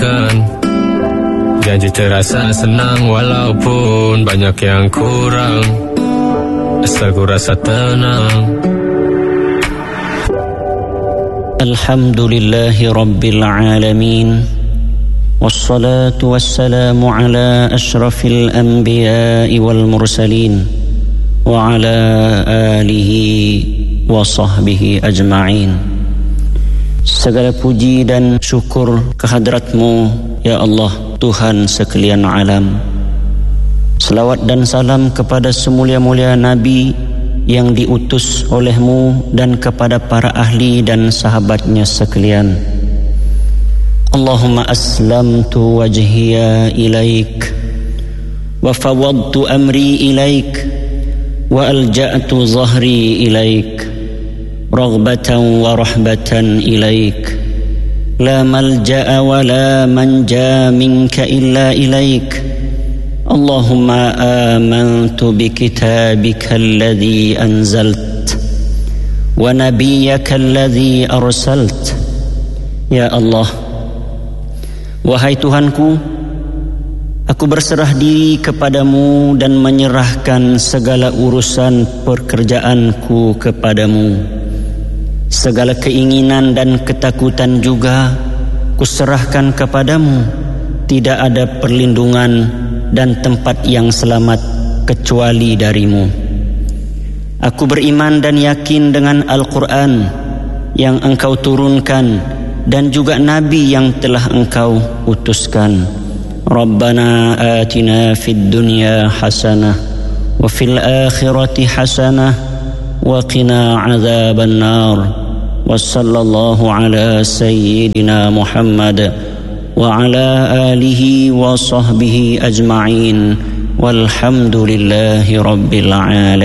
lakukan. Janji terasa senang walaupun banyak yang kurang, asal ku rasa tenang. Alhamdulillahi Rabbil Alamin, wassalatu wassalamu ala ashrafil anbiya'i wal mursalin, wa ala alihi wa sahbihi ajma'in. Segala puji dan syukur kehadrat-Mu, ya Allah, Tuhan sekalian alam. Selawat dan salam kepada semulia-mulia Nabi yang diutus oleh-Mu dan kepada para ahli dan sahabatnya sekalian. Allahumma aslamtu wajhiya ilaik, wa fawadtu amri ilaik, wa alja'tu zahri ilaik, raghbatan wa rahbatan ilaik. La malja'a wa la manja minka illa ilaik. Allahumma amantu bi kitabika alladhi anzalt wa nabiyyaka alladhi arsalt. Ya Allah, wahai Tuhanku, aku berserah diri kepadamu dan menyerahkan segala urusan pekerjaanku kepadamu. Segala keinginan dan ketakutan juga kuserahkan kepadamu. Tidak ada perlindungan dan tempat yang selamat kecuali darimu. Aku beriman dan yakin dengan Al-Quran yang engkau turunkan dan juga Nabi yang telah engkau utuskan. Rabbana atina fid dunya hasanah wa fil akhirati hasanah wa qina azaban nar. Wa sallallahu ala sayyidina Muhammad wa ala alihi wa sahbihi ajma'in. Walhamdulillahi rabbil alamin.